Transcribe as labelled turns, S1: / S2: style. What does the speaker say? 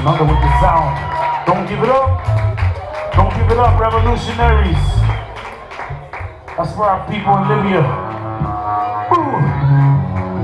S1: Another with the sound. Don't give it up. Don't give it up, revolutionaries. That's for our people in Libya.